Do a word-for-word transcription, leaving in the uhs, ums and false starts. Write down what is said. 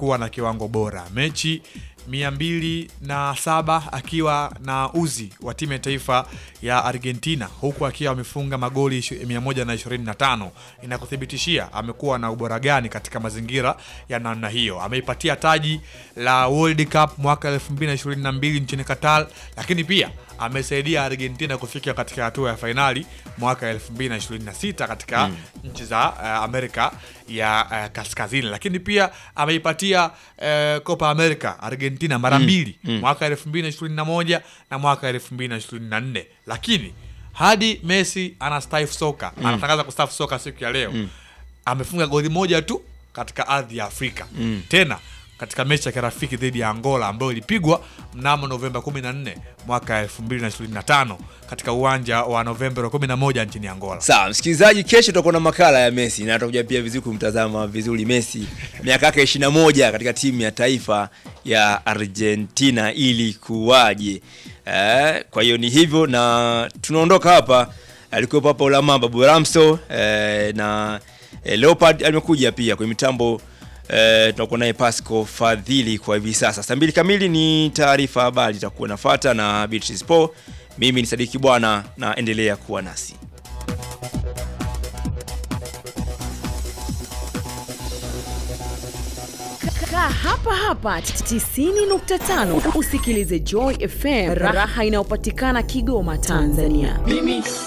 amekuwa na kiwango bora. Mechi mia mbili na saba akiwa na uzi wa timu ya taifa ya Argentina, huku akiwa amefunga magoli mia moja na ishirini na tano. Inakuthibitishia amekuwa na ubora gani katika mazingira ya namna hiyo. Ameipatia taji la World Cup mwaka elfu mbili na ishirini na mbili nchini Qatar, lakini pia amesaidia Argentina kufikia katika hatua ya finali mwaka elfu mbili na ishirini na sita katika mm. nchi za uh, Amerika ya uh, Kaskazini, lakini pia ameipatia uh, Copa America Argentina mara mbili mm. mm. mwaka elfu mbili na ishirini na moja na mwaka elfu mbili na ishirini na nne. Lakini hadi Messi anastaafu soka mm. anatangaza kustaafu soka siku ya leo mm. amefunga goli moja tu katika ardhi ya Afrika mm. tena katika mechi ya kirafiki dhidi ya Angola ambayo ilipigwa mnamo Novemba kumi na nne mwaka elfu mbili na ishirini na tano katika uwanja wa Novemba kumi na moja nchini Angola. Sawa, msikilizaji, kesho tutakuwa na makala ya Messi na tutakuja pia vizuri kumtazama vizuri Messi miaka yake ishirini na moja katika timu ya taifa ya Argentina ili kuwaje. Eh, kwa hiyo ni hivyo na tunaondoka hapa. Alikuwa hapa Ulama Babu Ramso eh, na eh, Leopard amekuja pia kwa mitambo. Eh, tunakuwa naye Pasco Fadhili kwa hivi sasa. Saa mbili kamili ni taarifa habari itakuwa nafuata na Beatrice Sport. Mimi ni Sadiki Bwana na endelea kuwa nasi. Kaa hapa hapa tisini nukta tano usikilize Joy F M, raha inayopatikana Kigoma, Tanzania. Mimi